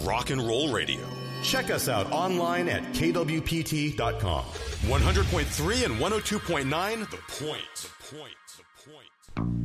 rock and roll radio. Check us out online at kwpt.com. 100.3 and 102.9, The Point.